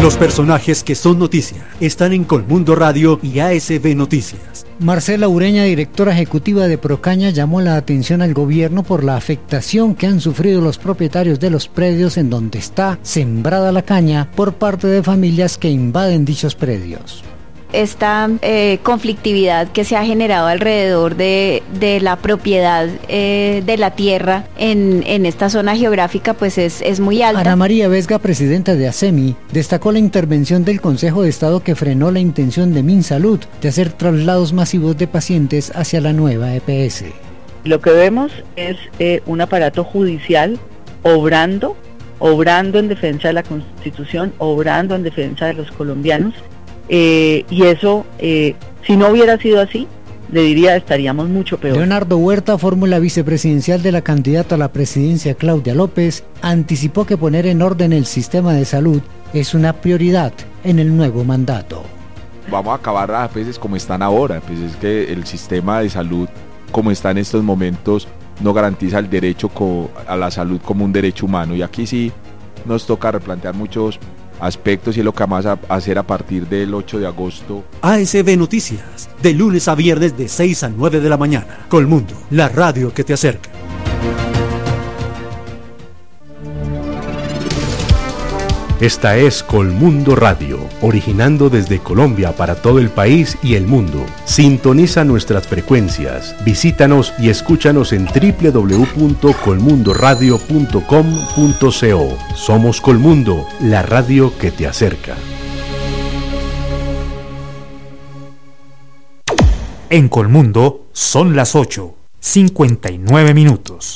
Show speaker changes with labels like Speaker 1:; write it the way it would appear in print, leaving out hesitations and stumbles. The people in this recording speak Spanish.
Speaker 1: Los personajes que son noticia están en Colmundo Radio y ASB Noticias.
Speaker 2: Marcela Ureña, directora ejecutiva de Procaña, llamó la atención al gobierno por la afectación que han sufrido los propietarios de los predios en donde está sembrada la caña por parte de familias que invaden dichos predios.
Speaker 3: Esta conflictividad que se ha generado alrededor de la propiedad de la tierra en esta zona geográfica pues es muy alta.
Speaker 2: Ana María Vesga, presidenta de ASEMI, destacó la intervención del Consejo de Estado que frenó la intención de Minsalud de hacer traslados masivos de pacientes hacia la nueva EPS.
Speaker 4: Lo que vemos es un aparato judicial obrando en defensa de la Constitución, obrando en defensa de los colombianos. Y eso, si no hubiera sido así, le diría estaríamos mucho peor.
Speaker 2: Leonardo Huerta, fórmula vicepresidencial de la candidata a la presidencia Claudia López, anticipó que poner en orden el sistema de salud es una prioridad en el nuevo mandato.
Speaker 5: Vamos a acabar a veces como están ahora, pues es que el sistema de salud como está en estos momentos no garantiza el derecho a la salud como un derecho humano, y aquí sí nos toca replantear muchos aspectos y es lo que vamos a hacer a partir del 8 de agosto.
Speaker 1: ASB Noticias, de lunes a viernes de 6 a 9 de la mañana. Colmundo, la radio que te acerca.
Speaker 6: Esta es Colmundo Radio, originando desde Colombia para todo el país y el mundo. Sintoniza nuestras frecuencias, visítanos y escúchanos en www.colmundoradio.com.co. Somos Colmundo, la radio que te acerca.
Speaker 7: En Colmundo son las 8:59.